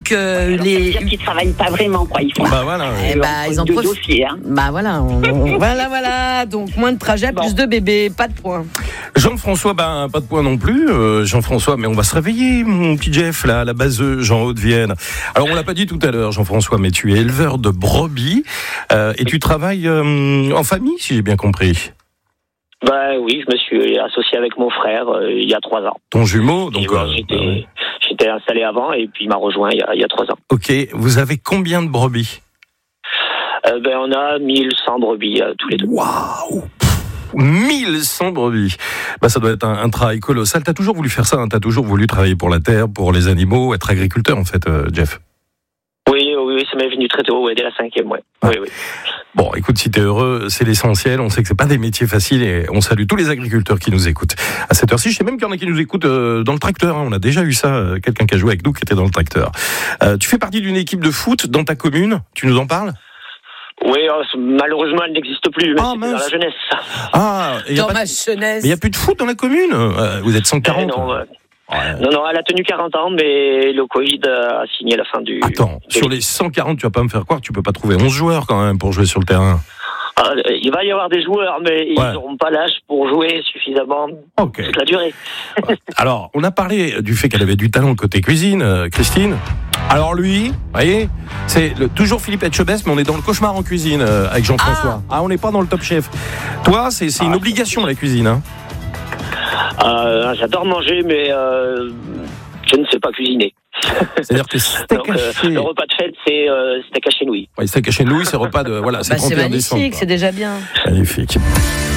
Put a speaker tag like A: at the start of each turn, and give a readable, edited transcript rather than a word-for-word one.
A: donc
B: Ça veut dire qu'ils travaillent pas vraiment, quoi. Ils font
A: voilà.
B: ils en profitent. Dossiers, hein.
A: Voilà. Voilà. Donc moins de trajets, plus de bébés, pas de points.
C: Jean-François, pas de point non plus. Jean-François, mais on va se réveiller, mon petit Jeff, là, à la base Jean Haute-Vienne. Alors, on l'a pas dit tout à l'heure, Jean-François, mais tu es éleveur de brebis et tu travailles en famille, si j'ai bien compris.
D: Oui, je me suis associé avec mon frère il y a 3 ans.
C: Ton jumeau, donc.
D: J'étais installé avant et puis il m'a rejoint il y a 3 ans.
C: Ok, vous avez combien de brebis ?
D: On a 1100 brebis tous les deux.
C: Waouh ! 1100 brebis. Ça doit être un travail colossal. T'as toujours voulu faire ça, hein ? T'as toujours voulu travailler pour la terre, pour les animaux, être agriculteur en fait, Jeff.
D: Oui, ça m'est venu très tôt, dès la 5e, ouais. Oui.
C: Bon, écoute, si t'es heureux, c'est l'essentiel. On sait que c'est pas des métiers faciles et on salue tous les agriculteurs qui nous écoutent. À cette heure-ci, je sais même qu'il y en a qui nous écoutent dans le tracteur. Hein. On a déjà eu ça, quelqu'un qui a joué avec nous qui était dans le tracteur. Tu fais partie d'une équipe de foot dans ta commune. Tu nous en parles ?
D: Oui, malheureusement, elle n'existe plus, mais c'était dans la jeunesse.
A: Dans ma jeunesse.
C: Mais il n'y a plus de foot dans la commune. Vous êtes 140.
D: Non, elle a tenu 40 ans, mais le Covid a signé la fin du...
C: Attends, sur les 140, tu vas pas me faire croire que tu peux pas trouver 11 joueurs quand même pour jouer sur le terrain.
D: Il va y avoir des joueurs, mais ils n'auront pas l'âge pour jouer suffisamment toute la durée.
C: Alors, on a parlé du fait qu'elle avait du talent côté cuisine, Christine. Alors lui, vous voyez, c'est toujours Philippe Etchebest, mais on est dans le cauchemar en cuisine avec Jean-François. On n'est pas dans le Top Chef. Toi, c'est une obligation la cuisine, hein.
D: J'adore manger, mais je ne sais pas cuisiner.
C: C'est-à-dire que steak haché...
D: le repas de fête, c'est steak haché nouilles.
C: Oui, steak haché nouilles, c'est repas de... Voilà, c'est 31 décembre.
A: C'est magnifique, c'est déjà bien.
C: Magnifique.